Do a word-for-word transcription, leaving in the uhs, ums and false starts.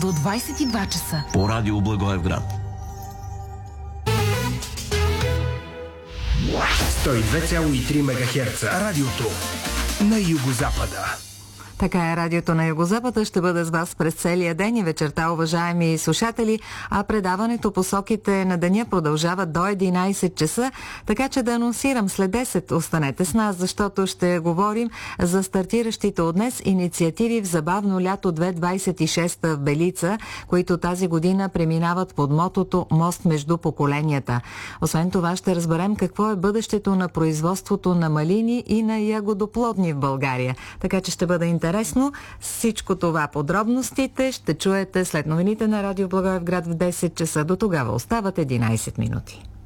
до двадесет и два часа по Радио Благоевград. сто и две цяло и три мегахерца. Радиото на Югозапада. Така е, радиото на Югозапада ще бъде с вас през целия ден и вечерта, уважаеми слушатели, а предаването Посоките на деня продължава до единадесет часа, така че да анонсирам след десет. Останете с нас, защото ще говорим за стартиращите от днес инициативи в забавно лято две хиляди двадесет и шеста в Белица, които тази година преминават под мотото "Мост между поколенията". Освен това ще разберем какво е бъдещето на производството на малини и на ягодоплодни в България. Така че ще бъде интересно. Интересно. Всичко това, подробностите, ще чуете след новините на Радио Благоевград в десет часа. До тогава остават единадесет минути.